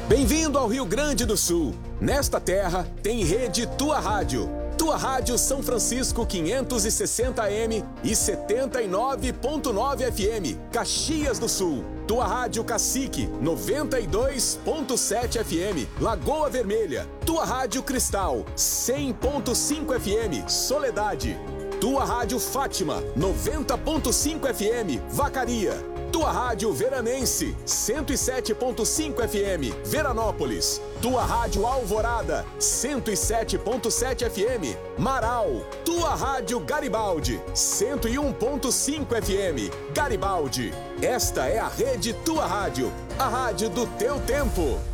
Bem-vindo ao Rio Grande do Sul. Nesta terra tem rede Tua Rádio. Tua Rádio São Francisco 560 AM e 79.9 FM, Caxias do Sul. Tua Rádio Cacique 92.7 FM, Lagoa Vermelha. Tua Rádio Cristal 100.5 FM, Soledade. Tua Rádio Fátima 90.5 FM, Vacaria. Tua Rádio Veranense, 107.5 FM, Veranópolis. Tua Rádio Alvorada, 107.7 FM, Marau. Tua Rádio Garibaldi, 101.5 FM, Garibaldi. Esta é a rede Tua Rádio, a rádio do teu tempo.